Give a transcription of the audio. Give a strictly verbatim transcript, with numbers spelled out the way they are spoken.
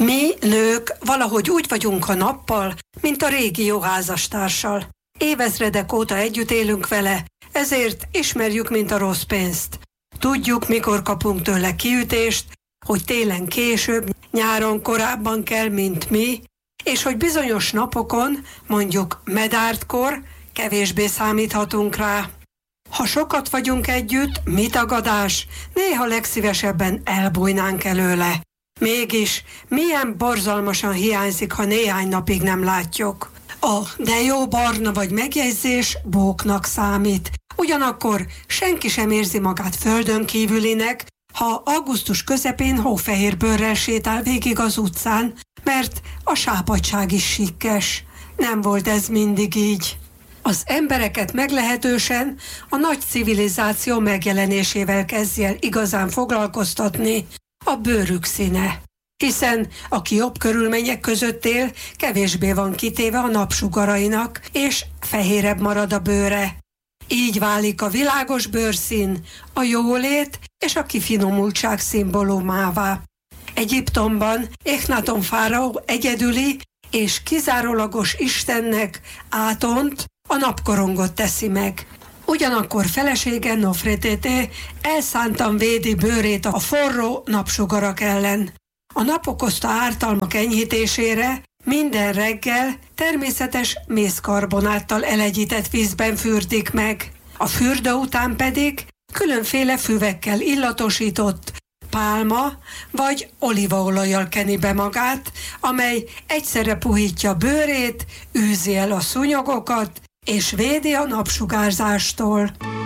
Mi, nők, valahogy úgy vagyunk a nappal, mint a régi jó házastársal. Évezredek óta együtt élünk vele, ezért ismerjük, mint a rossz pénzt. Tudjuk, mikor kapunk tőle kiütést, hogy télen később, nyáron korábban kell, mint mi, és hogy bizonyos napokon, mondjuk medártkor, kevésbé számíthatunk rá. Ha sokat vagyunk együtt, mi tagadás, néha legszívesebben elbújnánk előle. Mégis milyen borzalmasan hiányzik, ha néhány napig nem látjuk. A de jó barna vagy megjegyzés bóknak számít. Ugyanakkor senki sem érzi magát földön kívülinek, ha augusztus közepén hófehér bőrrel sétál végig az utcán, mert a sápadtság is sikkes. Nem volt ez mindig így. Az embereket meglehetősen a nagy civilizáció megjelenésével kezdje el igazán foglalkoztatni a bőrük színe. Hiszen aki jobb körülmények között él, kevésbé van kitéve a napsugarainak, és fehérebb marad a bőre. Így válik a világos bőrszín a jólét és a kifinomultság szimbólumává. Egyiptomban Echnaton fáraó egyedüli és kizárólagos istennek, Átont, a napkorongot teszi meg. Ugyanakkor felesége Nofretete elszántan védi bőrét a forró napsugarak ellen. A nap okozta ártalmak enyhítésére minden reggel természetes mézkarbonáttal elegyített vízben fürdik meg. A fürdő után pedig különféle füvekkel illatosított pálma vagy olívaolajjal keni be magát, amely egyszerre puhítja bőrét, űzi el a szúnyogokat és védi a napsugárzástól.